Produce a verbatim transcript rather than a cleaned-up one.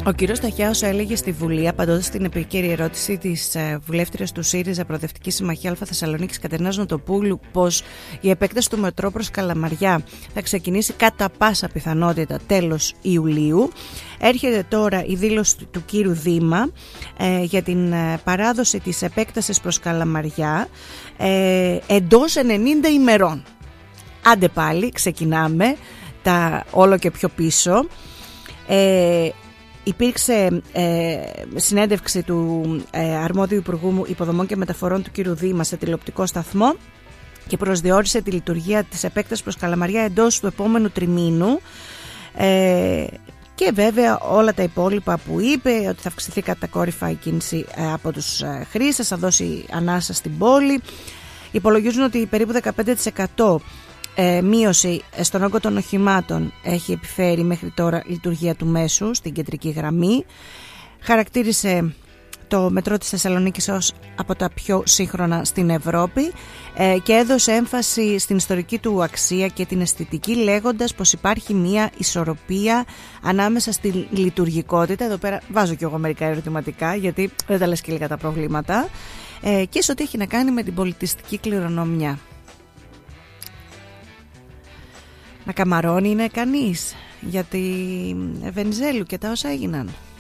Ο κύριος Σταχιάος έλεγε στη Βουλή, απαντώντας στην επίκαιρη ερώτηση της βουλεύτριας του ΣΥΡΙΖΑ Προοδευτική Συμμαχία Α Θεσσαλονίκης Κατερινάς Νοτοπούλου, πως η επέκταση του μετρό προς Καλαμαριά θα ξεκινήσει κατά πάσα πιθανότητα τέλος Ιουλίου. Έρχεται τώρα η δήλωση του κύριου Δήμα ε, για την ε, παράδοση της επέκτασης προς Καλαμαριά ε, εντός ενενήντα ημερών. Άντε πάλι, ξεκινάμε τα όλο και πιο πίσω. Ε, Υπήρξε ε, συνέντευξη του ε, αρμόδιου Υπουργού Υποδομών και Μεταφορών του κ. Δήμα σε τηλεοπτικό σταθμό και προσδιορίσε τη λειτουργία της επέκτασης προς Καλαμαριά εντός του επόμενου τριμήνου, ε, και βέβαια όλα τα υπόλοιπα που είπε, ότι θα αυξηθεί κατακόρυφα η κίνηση ε, από τους ε, χρήστες, θα δώσει ανάσα στην πόλη. Υπολογίζουν ότι περίπου δεκαπέντε τοις εκατό Ε, μείωση στον όγκο των οχημάτων έχει επιφέρει μέχρι τώρα λειτουργία του μέσου στην κεντρική γραμμή. Χαρακτήρισε το μετρό της Θεσσαλονίκης ως από τα πιο σύγχρονα στην Ευρώπη ε, και έδωσε έμφαση στην ιστορική του αξία και την αισθητική, λέγοντας πως υπάρχει μια ισορροπία ανάμεσα στη λειτουργικότητα, εδώ πέρα βάζω και εγώ μερικά ερωτηματικά γιατί δεν τα λες και λίγα τα προβλήματα, ε, και σε ό,τι έχει να κάνει με την πολιτιστική κληρονομιά. Να καμαρώνει είναι κανείς για τη Βενιζέλου και τα όσα έγιναν?